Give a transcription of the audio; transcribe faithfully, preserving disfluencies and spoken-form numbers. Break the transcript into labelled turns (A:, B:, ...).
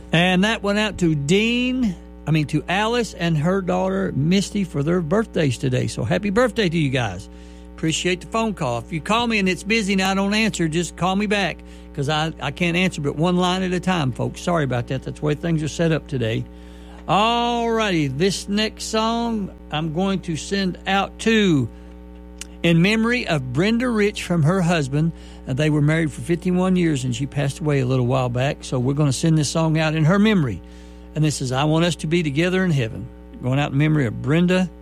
A: And that went out to Dean, I mean to Alice and her daughter Misty for their birthdays today. So happy birthday to you guys. Appreciate the phone call. If you call me and it's busy and I don't answer, just call me back because I, I can't answer but one line at a time, folks. Sorry about that. That's the way things are set up today. All righty. This next song I'm going to send out to in memory of Brenda Rich from her husband. Uh, they were married for fifty-one years and she passed away a little while back. So we're going to send this song out in her memory. And this is I Want Us to Be Together in Heaven. Going out in memory of Brenda